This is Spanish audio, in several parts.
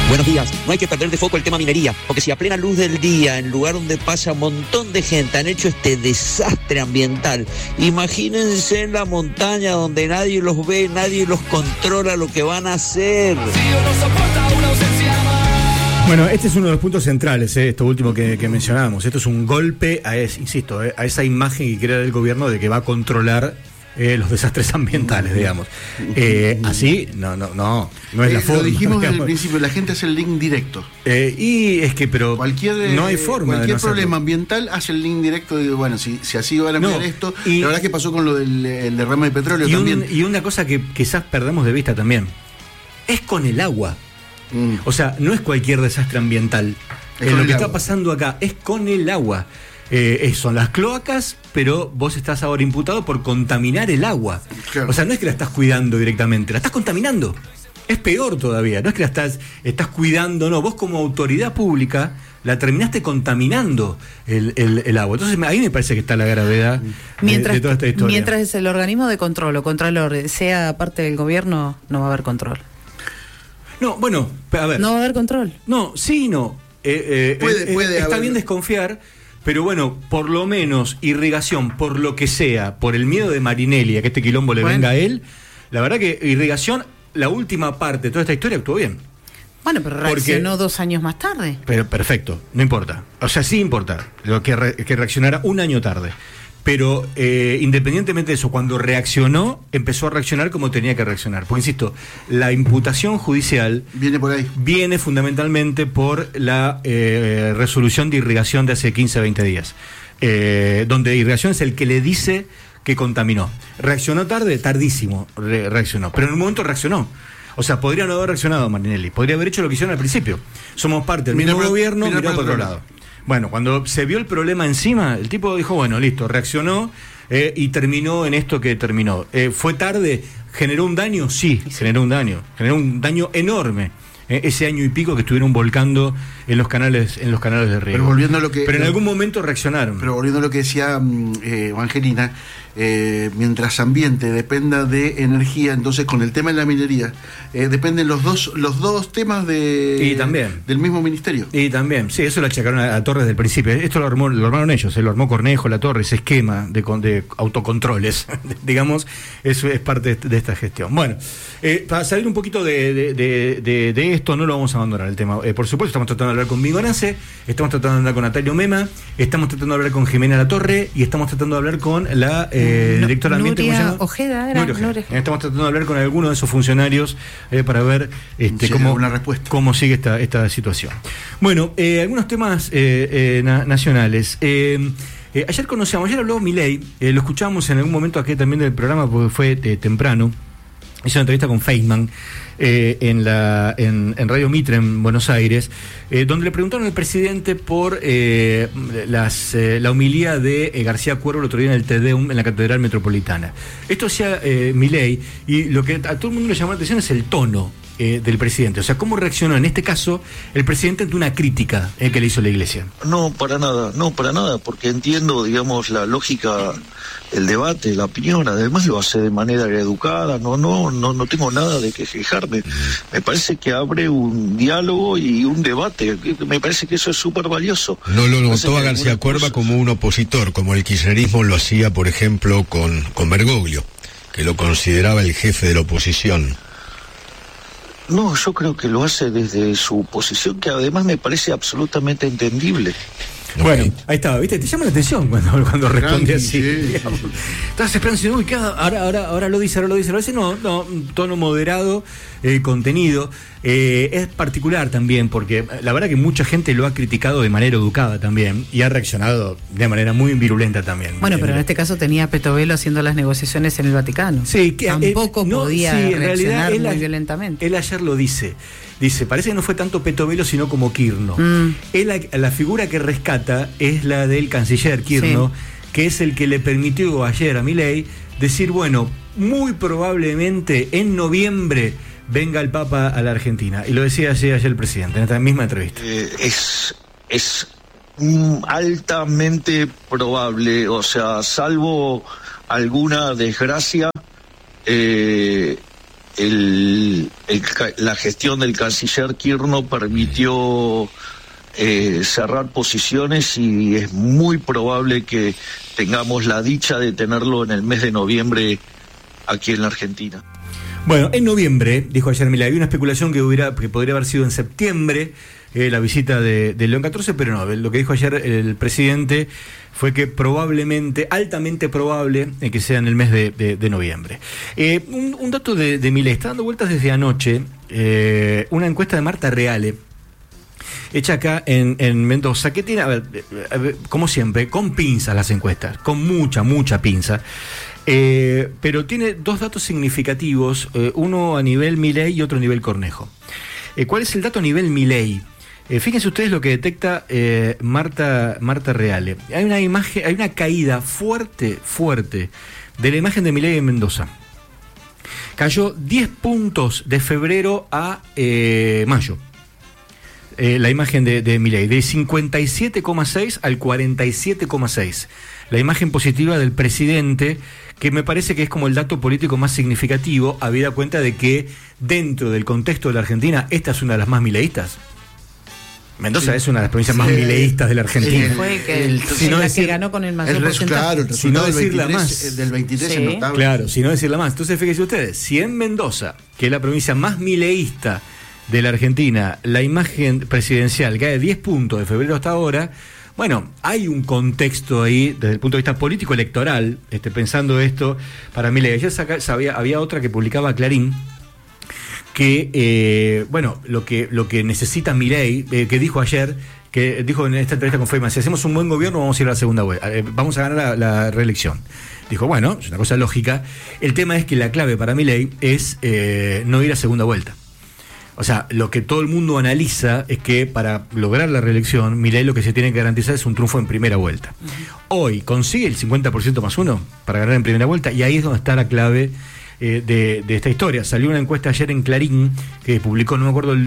Buenos días. No hay que perder de foco el tema minería, porque si a plena luz del día, en lugar donde pasa un montón de gente, han hecho este desastre ambiental, imagínense en la montaña donde nadie los ve, nadie los controla lo que van a hacer. Bueno, este es uno de los puntos centrales, esto último que mencionábamos. Esto es un golpe a esa imagen que crea el gobierno de que va a controlar los desastres ambientales, digamos. Así, no es la forma. Lo dijimos desde el principio, la gente hace el link directo. Y es que, pero no hay forma. Cualquier problema ambiental hace el link directo de, bueno, si así van a mirar esto. Y la verdad es que pasó con lo del derrame de petróleo también. Y una cosa que quizás perdemos de vista también, es con el agua. O sea, no es cualquier desastre ambiental. Lo que está pasando acá es con el agua. Son las cloacas, pero vos estás ahora imputado por contaminar el agua. Claro. O sea, no es que la estás cuidando directamente, la estás contaminando. Es peor todavía, no es que la estás cuidando, no. Vos como autoridad pública la terminaste contaminando el agua. Entonces ahí me parece que está la gravedad de toda esta historia. Mientras el organismo de control o contralor sea parte del gobierno, no va a haber control. No, bueno, a ver. No va a haber control. No, sí, no. Puede está bien desconfiar, pero bueno, por lo menos irrigación, por lo que sea, por el miedo de Marinelli a que este quilombo le venga a él, la verdad que irrigación, la última parte de toda esta historia actuó bien. Bueno, pero reaccionó 2 años más tarde. Pero perfecto, no importa. O sea, sí importa lo que reaccionara 1 año tarde. Pero independientemente de eso, cuando reaccionó, empezó a reaccionar como tenía que reaccionar. Porque, insisto, la imputación judicial viene por ahí. Viene fundamentalmente por la resolución de irrigación de hace 15 a 20 días. Donde irrigación es el que le dice que contaminó. ¿Reaccionó tarde? Tardísimo reaccionó. Pero en un momento reaccionó. O sea, podría no haber reaccionado Marinelli. Podría haber hecho lo que hicieron al principio. Somos parte del mismo gobierno, mirá por otro lado. Bueno, cuando se vio el problema encima, el tipo dijo, bueno, listo, reaccionó y terminó en esto que terminó. ¿Fue tarde? ¿Generó un daño? Sí, generó un daño. Generó un daño enorme. Ese año y pico que estuvieron volcando en los canales de riego. Pero volviendo a lo que... Pero en algún momento reaccionaron. Pero volviendo a lo que decía Angelina, mientras ambiente dependa de energía, entonces con el tema de la minería, dependen los dos temas del mismo ministerio. Y también, sí, eso lo achacaron a Torres del principio. Esto lo armaron ellos, lo armó Cornejo, la Torre, ese esquema de autocontroles, digamos, eso es parte de esta gestión. Bueno, para salir un poquito de esto, no lo vamos a abandonar el tema. Por supuesto, estamos tratando de hablar con Vigorance, estamos tratando de hablar con Natalio Mema, estamos tratando de hablar con Jimena Latorre y estamos tratando de hablar con la directora de ambiente. Nuria Ojeda, Estamos tratando de hablar con alguno de esos funcionarios para ver cómo sigue esta situación. Bueno, algunos temas nacionales. Ayer habló Milei, lo escuchamos en algún momento aquí también del programa porque fue temprano. Hizo una entrevista con Feynman en Radio Mitre en Buenos Aires, donde le preguntaron al presidente por la homilía de García Cuervo el otro día en el Te Deum en la Catedral Metropolitana. Esto hacía Milei, y lo que a todo el mundo le llamó la atención es el tono del presidente. O sea, ¿cómo reaccionó en este caso el presidente ante una crítica que le hizo la Iglesia? No, para nada, porque entiendo, digamos, la lógica, el debate, la opinión, además lo hace de manera educada, no tengo nada de que quejarme. Me parece que abre un diálogo y un debate, me parece que eso es súper valioso. No lo notó a García Cuerva como un opositor, como el kirchnerismo lo hacía, por ejemplo, con Bergoglio, que lo consideraba el jefe de la oposición. No, yo creo que lo hace desde su posición, que además me parece absolutamente entendible. Bueno, ahí estaba, ¿viste? Te llama la atención cuando responde así. Sí. Estás esperando, uy, ahora lo dice, no, un tono moderado, contenido. Es particular también, porque la verdad que mucha gente lo ha criticado de manera educada también, y ha reaccionado de manera muy virulenta también. Bueno, pero en este caso tenía a Petovelo haciendo las negociaciones en el Vaticano. Sí, que tampoco podía reaccionar realidad, muy violentamente. Él ayer lo dice, parece que no fue tanto Petovelo sino como Kirchner. La figura que rescata es la del canciller Kirchner, que es el que le permitió ayer a Milei decir, bueno, muy probablemente en noviembre venga el Papa a la Argentina. Y lo decía ayer el presidente en esta misma entrevista. Es altamente probable, o sea, salvo alguna desgracia, la gestión del canciller Kirchner permitió cerrar posiciones y es muy probable que tengamos la dicha de tenerlo en el mes de noviembre aquí en la Argentina. Bueno, en noviembre, dijo ayer Milei, había una especulación que podría haber sido en septiembre, la visita de León XIV, pero no, lo que dijo ayer el presidente fue que probablemente, altamente probable, que sea en el mes de noviembre. Un dato de Milei, está dando vueltas desde anoche, una encuesta de Marta Reale, hecha acá en Mendoza, que tiene, a ver, como siempre, con pinzas las encuestas, con mucha pinza. Pero tiene dos datos significativos, uno a nivel Milei y otro a nivel Cornejo. ¿Cuál es el dato a nivel Milei? Fíjense ustedes lo que detecta Marta Reale. Hay una caída fuerte de la imagen de Milei en Mendoza. Cayó 10 puntos de febrero a mayo. La imagen de Milei, de 57,6 al 47,6. La imagen positiva del presidente, que me parece que es como el dato político más significativo, habida cuenta de que dentro del contexto de la Argentina, esta es una de las más mileístas. Mendoza es una de las provincias más mileístas de la Argentina. Fue que ganó con el mayor porcentaje. Claro, el si no decirla más. Del 23 es notable. Claro, si no decirla más. Entonces, fíjense ustedes, si en Mendoza, que es la provincia más mileísta de la Argentina, la imagen presidencial cae 10 puntos de febrero hasta ahora, bueno, hay un contexto ahí desde el punto de vista político electoral, pensando esto para Milei. Ayer había otra que publicaba Clarín, que lo que necesita Milei, que dijo ayer, que dijo en esta entrevista con Feynman, si hacemos un buen gobierno vamos a ir a la segunda vuelta, vamos a ganar la reelección. Dijo, bueno, es una cosa lógica. El tema es que la clave para Milei es no ir a segunda vuelta. O sea, lo que todo el mundo analiza es que para lograr la reelección, Milei lo que se tiene que garantizar es un triunfo en primera vuelta. Hoy consigue el 50% más uno para ganar en primera vuelta, y ahí es donde está la clave de esta historia. Salió una encuesta ayer en Clarín que publicó, no me acuerdo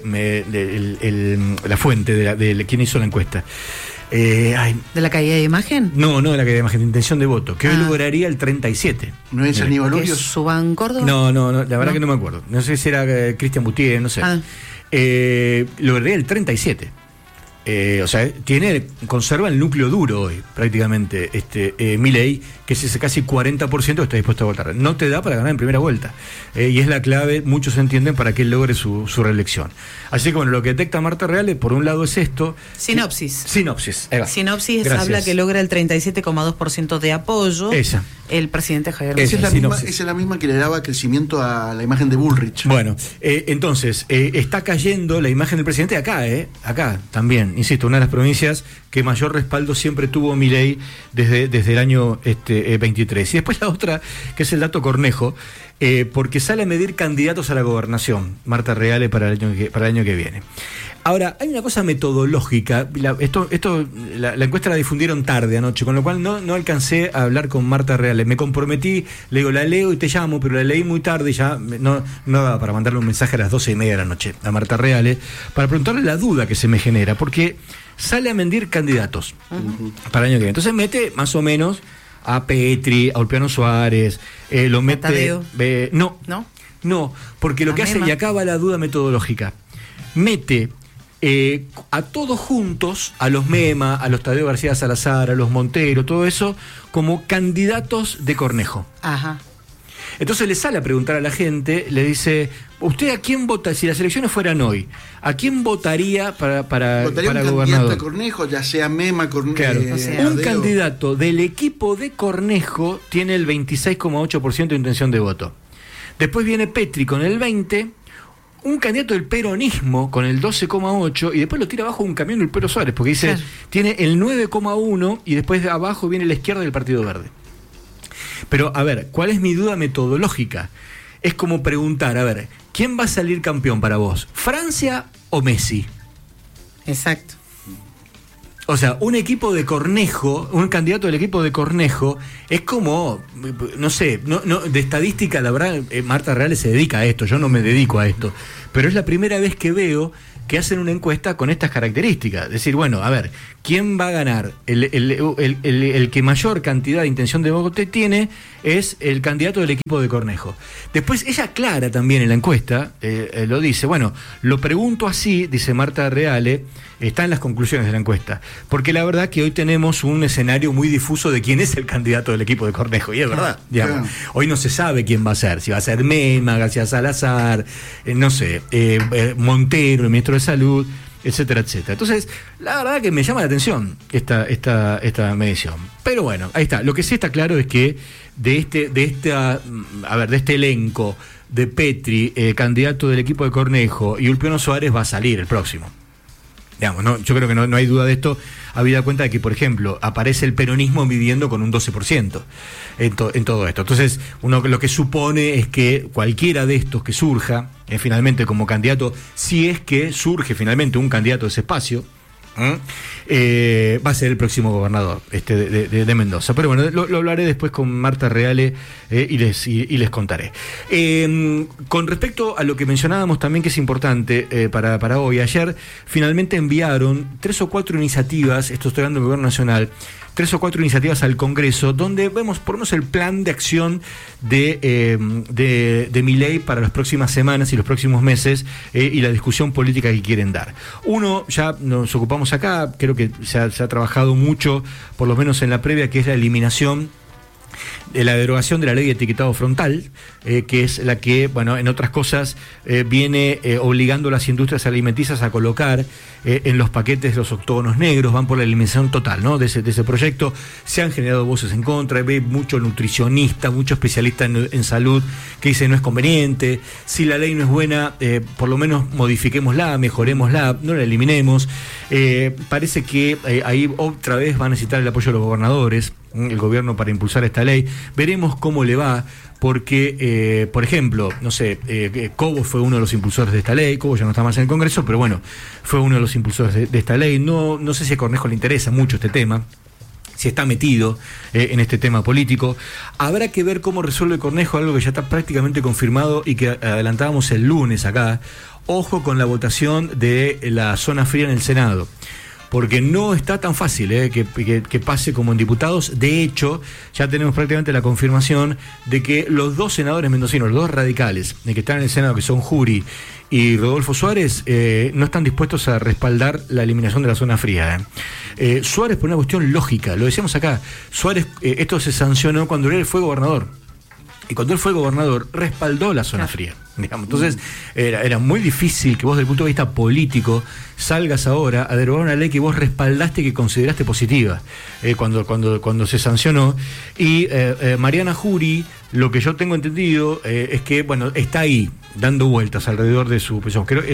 la fuente de quién hizo la encuesta. ¿De la caída de imagen? No, de la caída de imagen, de intención de voto, que hoy lograría el 37. ¿No es Aníbal Urios? ¿Subán Córdoba? No, la verdad que no me acuerdo. No sé si era Cristian Boutier, no sé. Lograría el 37. O sea, conserva el núcleo duro hoy, prácticamente, Milei, que es ese casi 40% que está dispuesto a votar. No te da para ganar en primera vuelta. Y es la clave, muchos entienden, para que él logre su reelección. Así que bueno, lo que detecta Marta Reale, por un lado es esto. Sinopsis. Gracias. Habla que logra el 37,2% de apoyo. Esa. El presidente Javier Esa es la misma que le daba crecimiento a la imagen de Bullrich. Bueno, entonces, está cayendo la imagen del presidente acá también, insisto, una de las provincias que mayor respaldo siempre tuvo Milei desde el año 23. Y después la otra, que es el dato Cornejo, porque sale a medir candidatos a la gobernación, Marta Reale, para el año que viene. Ahora, hay una cosa metodológica, la encuesta la difundieron tarde anoche, con lo cual no alcancé a hablar con Marta Reale. Me comprometí, le digo, la leo y te llamo, pero la leí muy tarde y ya no daba para mandarle un mensaje a las 12:30 de la noche a Marta Reale, para preguntarle la duda que se me genera, porque sale a medir candidatos para el año que viene. Entonces mete más o menos a Petri, a Ulpiano Suárez, lo mete... No, porque lo que hace, y acá va la duda metodológica, mete a todos juntos, a los Mema, a los Tadeo García Salazar, a los Montero, todo eso, como candidatos de Cornejo. Ajá. Entonces le sale a preguntar a la gente, le dice, ¿usted a quién vota? Si las elecciones fueran hoy, ¿a quién votaría para gobernador? Candidato de Cornejo, ya sea Mema, Cornejo. Claro. Un candidato del equipo de Cornejo tiene el 26,8% de intención de voto. Después viene Petri con el 20%, un candidato del peronismo con el 12,8%, y después lo tira abajo un camión del Pedro Suárez, porque dice, tiene el 9,1%, y después de abajo viene la izquierda del Partido Verde. Pero, a ver, ¿cuál es mi duda metodológica? Es como preguntar, a ver, ¿quién va a salir campeón para vos? ¿Francia o Messi? Exacto. O sea, un equipo de Cornejo, un candidato del equipo de Cornejo, es como, no sé, de estadística, la verdad, Marta Reale se dedica a esto, yo no me dedico a esto, pero es la primera vez que veo que hacen una encuesta con estas características. Es decir, bueno, a ver, ¿quién va a ganar? El que mayor cantidad de intención de voto tiene es el candidato del equipo de Cornejo. Después, ella aclara también en la encuesta, lo dice, bueno, lo pregunto así, dice Marta Reale, está en las conclusiones de la encuesta, porque la verdad que hoy tenemos un escenario muy difuso de quién es el candidato del equipo de Cornejo, y es verdad, digamos. Hoy no se sabe quién va a ser, si va a ser Mema, García Salazar, no sé, Montero, el ministro de Salud, etcétera, etcétera. Entonces, la verdad que me llama la atención esta medición. Pero bueno, ahí está. Lo que sí está claro es que de este elenco de Petri, candidato del equipo de Cornejo, y Ulpiano Suárez va a salir el próximo. Digamos, ¿no? Yo creo que no hay duda de esto, habida cuenta de que, por ejemplo, aparece el peronismo viviendo con un 12% en todo esto. Entonces, uno lo que supone es que cualquiera de estos que surja, finalmente como candidato, si es que surge finalmente un candidato de ese espacio, va a ser el próximo gobernador de Mendoza. Pero bueno, lo hablaré después con Marta Reale y les contaré. Con respecto a lo que mencionábamos también, que es importante para hoy, ayer finalmente enviaron 3 o 4 iniciativas, esto estoy hablando del Gobierno Nacional, 3 o 4 iniciativas al Congreso, donde vemos por lo menos el plan de acción de Milei para las próximas semanas y los próximos meses, y la discusión política que quieren dar. Uno, ya nos ocupamos acá, creo que se ha trabajado mucho, por lo menos en la previa, que es la eliminación de la derogación de la ley de etiquetado frontal, que es la que, bueno, en otras cosas viene obligando a las industrias alimenticias a colocar en los paquetes los octógonos negros. Van por la eliminación total, ¿no?, de ese proyecto. Se han generado voces en contra, ve mucho nutricionista, mucho especialista en salud que dice no es conveniente, si la ley no es buena, por lo menos modifiquémosla, mejorémosla, no la eliminemos. Parece que ahí otra vez va a necesitar el apoyo de los gobernadores, el gobierno, para impulsar esta ley. Veremos cómo le va, porque, por ejemplo, no sé, Cobo fue uno de los impulsores de esta ley. Cobo ya no está más en el Congreso, pero bueno, fue uno de los impulsores de esta ley. No sé si a Cornejo le interesa mucho este tema, si está metido en este tema político. Habrá que ver cómo resuelve Cornejo, algo que ya está prácticamente confirmado y que adelantábamos el lunes acá. Ojo con la votación de la zona fría en el Senado, porque no está tan fácil que pase como en diputados. De hecho, ya tenemos prácticamente la confirmación de que los 2 senadores mendocinos, los 2 radicales que están en el Senado, que son Juri y Rodolfo Suárez, no están dispuestos a respaldar la eliminación de la zona fría. Suárez, por una cuestión lógica, lo decíamos acá, Suárez, esto se sancionó cuando él fue gobernador. Y cuando él fue gobernador, respaldó la zona fría, digamos. Entonces, era muy difícil que vos, desde el punto de vista político, salgas ahora a derogar una ley que vos respaldaste y que consideraste positiva cuando se sancionó. Y Mariana Juri, lo que yo tengo entendido es que, bueno, está ahí, dando vueltas alrededor de su posición. Creo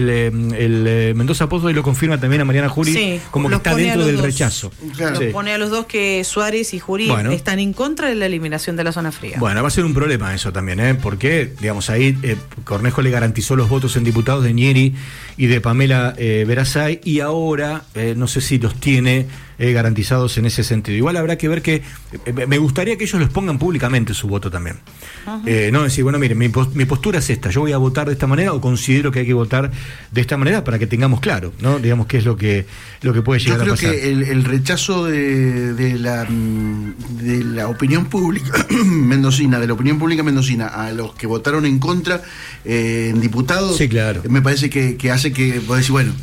el Mendoza Pozo, y lo confirma también a Mariana Juri, sí, como que está dentro del rechazo. Claro. Sí. Pone a los dos que Suárez y Juri están en contra de la eliminación de la zona fría. Bueno, va a ser un problema eso también, porque, digamos, ahí Cornejo le garantizó los votos en diputados de Nieri y de Pamela Verazay, y ahora no sé si los tiene garantizados en ese sentido. Igual habrá que ver que me gustaría que ellos los pongan públicamente su voto también. No decir, bueno, miren, mi postura es esta, yo voy a votar de esta manera, o considero que hay que votar de esta manera, para que tengamos claro, ¿no? Digamos, qué es lo que puede llegar a pasar. Yo creo que el rechazo de la opinión pública mendocina, a los que votaron en contra en diputados, sí, claro, me parece que hace que vos decís, bueno,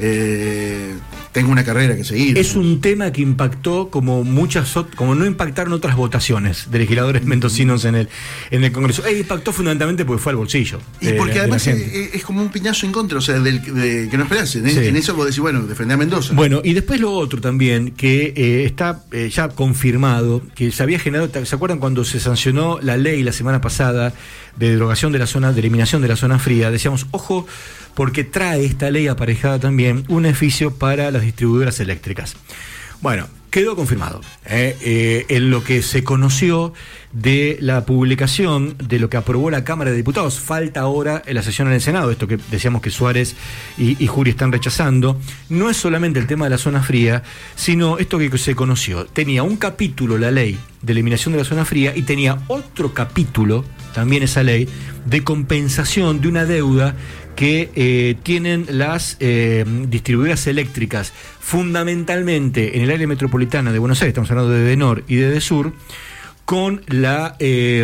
tengo una carrera que seguir. Es un tema que impactó como no impactaron otras votaciones de legisladores mendocinos en el Congreso. Impactó fundamentalmente porque fue al bolsillo. Y porque además es como un piñazo en contra, o sea, que no esperase. Sí. En eso vos decís, bueno, defender a Mendoza. Bueno, y después lo otro también, que está ya confirmado, que se había generado, ¿se acuerdan cuando se sancionó la ley la semana pasada de derogación de eliminación de la zona fría? Decíamos, ojo, porque trae esta ley aparejada también un beneficio para las distribuidoras eléctricas. Bueno, quedó confirmado en lo que se conoció de la publicación de lo que aprobó la Cámara de Diputados. Falta ahora en la sesión en el Senado, esto que decíamos que Suárez y Juri están rechazando. No es solamente el tema de la zona fría, sino esto que se conoció. Tenía un capítulo la ley de eliminación de la zona fría, y tenía otro capítulo, también esa ley, de compensación de una deuda que tienen las distribuidoras eléctricas, fundamentalmente en el área metropolitana de Buenos Aires, estamos hablando de Edenor y de Edesur, con la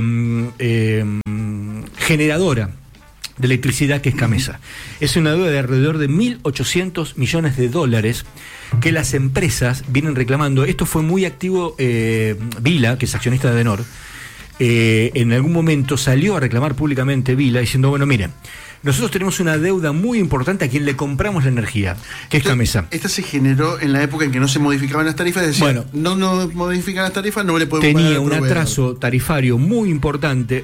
generadora de electricidad que es Camesa. Es una deuda de alrededor de $1.800 millones que las empresas vienen reclamando. Esto fue muy activo Vila, que es accionista de Edenor. En algún momento salió a reclamar públicamente Vila diciendo, bueno, miren, nosotros tenemos una deuda muy importante a quien le compramos la energía, que es Camesa. Esta se generó en la época en que no se modificaban las tarifas, decía, bueno, no modifican las tarifas, no le podemos pagar. Tenía un atraso tarifario muy importante,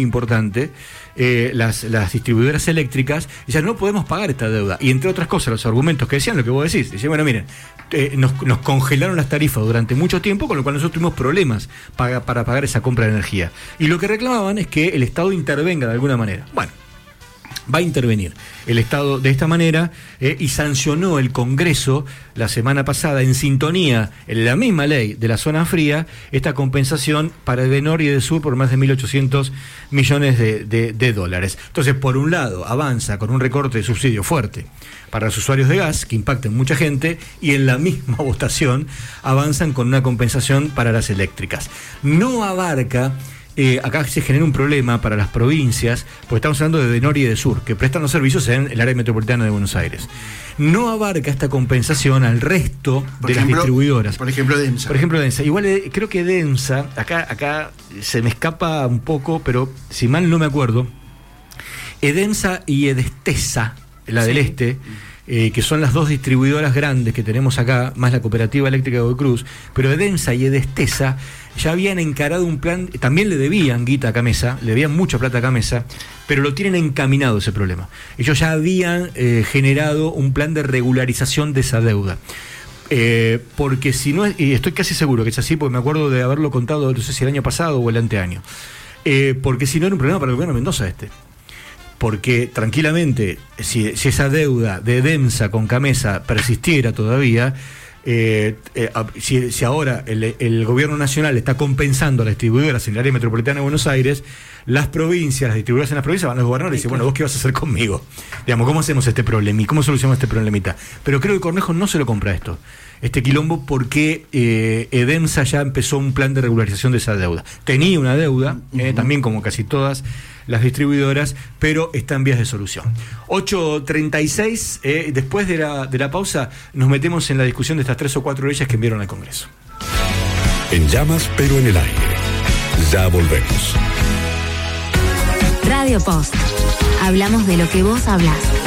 las distribuidoras eléctricas, ya no podemos pagar esta deuda. Y entre otras cosas, los argumentos que decían, lo que vos decís, decían, bueno, miren, nos congelaron las tarifas durante mucho tiempo, con lo cual nosotros tuvimos problemas para pagar esa compra de energía. Y lo que reclamaban es que el Estado intervenga de alguna manera. Bueno, va a intervenir el Estado de esta manera y sancionó el Congreso la semana pasada en sintonía, en la misma ley de la zona fría, esta compensación para Edenor y Edesur por más de $1.800 millones de dólares. Entonces, por un lado, avanza con un recorte de subsidio fuerte para los usuarios de gas, que impacta en mucha gente, y en la misma votación avanzan con una compensación para las eléctricas. No abarca... acá se genera un problema para las provincias, porque estamos hablando de Edenor y Edesur, que prestan los servicios en el área metropolitana de Buenos Aires. No abarca esta compensación al resto de las distribuidoras. Por ejemplo, Densa. Igual creo que Densa, acá se me escapa un poco, pero si mal no me acuerdo, Edensa y Edestesa, la del Este, que son las dos distribuidoras grandes que tenemos acá, más la Cooperativa Eléctrica de Godoy Cruz, pero Edensa y Edestesa ya habían encarado un plan, también le debían guita a Camesa, le debían mucha plata a Camesa, pero lo tienen encaminado ese problema. Ellos ya habían generado un plan de regularización de esa deuda. Porque si no, y estoy casi seguro que es así, porque me acuerdo de haberlo contado, no sé si el año pasado o el anteaño, porque si no era un problema para el gobierno de Mendoza porque tranquilamente, si esa deuda de Densa con Camesa persistiera todavía, si ahora el gobierno nacional está compensando a las distribuidoras en el área metropolitana de Buenos Aires, las provincias, las distribuidoras en las provincias van a los gobernadores y dicen, bueno, ¿vos qué vas a hacer conmigo? Digamos, ¿cómo hacemos este problema y cómo solucionamos este problemita? Pero creo que Cornejo no se lo compra este quilombo, porque Edensa ya empezó un plan de regularización de esa deuda. Tenía una deuda, también como casi todas las distribuidoras, pero está en vías de solución. 8:36, después de la pausa nos metemos en la discusión de estas 3 o 4 leyes que enviaron al Congreso. En llamas, pero en el aire. Ya volvemos. Radio Post. Hablamos de lo que vos hablás.